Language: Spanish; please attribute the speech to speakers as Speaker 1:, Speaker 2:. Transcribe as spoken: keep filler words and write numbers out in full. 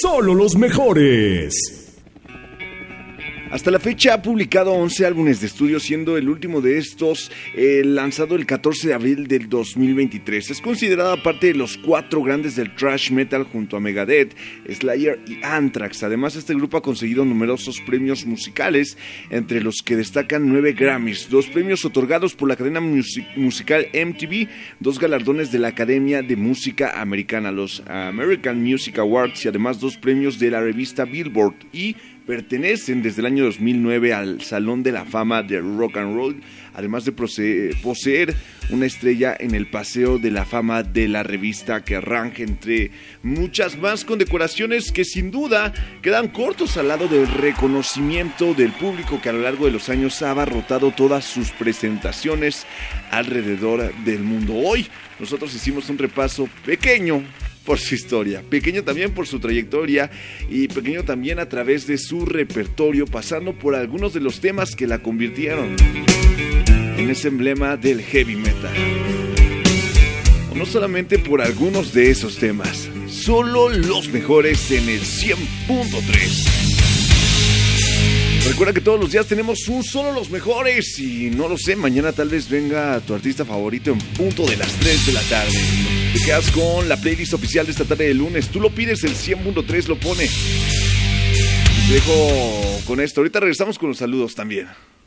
Speaker 1: solo los mejores.
Speaker 2: Hasta la fecha ha publicado once álbumes de estudio, siendo el último de estos eh, lanzado el catorce de abril del dos mil veintitrés. Es considerada parte de los cuatro grandes del thrash metal junto a Megadeth, Slayer y Anthrax. Además, este grupo ha conseguido numerosos premios musicales, entre los que destacan nueve Grammys, dos premios otorgados por la cadena music- musical M T V, dos galardones de la Academia de Música Americana, los American Music Awards, y además dos premios de la revista Billboard, y pertenecen desde el año dos mil nueve al Salón de la Fama de Rock and Roll, además de poseer una estrella en el Paseo de la Fama de la revista Kerrang, entre muchas más condecoraciones que sin duda quedan cortos al lado del reconocimiento del público que a lo largo de los años ha abarrotado todas sus presentaciones alrededor del mundo. Hoy nosotros hicimos un repaso pequeño por su historia, pequeño también por su trayectoria y pequeño también a través de su repertorio, pasando por algunos de los temas que la convirtieron en ese emblema del heavy metal. O no solamente por algunos de esos temas, solo los mejores en el cien punto tres. Recuerda que todos los días tenemos un solo los mejores y no lo sé, mañana tal vez venga tu artista favorito en punto de las tres de la tarde. Te quedas con la playlist oficial de esta tarde de lunes. Tú lo pides, el cien punto tres lo pone. Te dejo con esto. Ahorita regresamos con los saludos también.